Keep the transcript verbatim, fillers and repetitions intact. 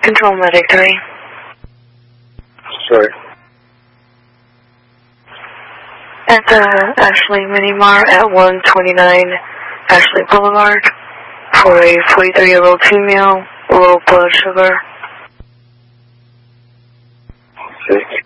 Control Medic three. Sorry. At the Ashley Minimar at one twenty-nine Ashley Boulevard for a forty-three-year-old female, low blood sugar. Okay.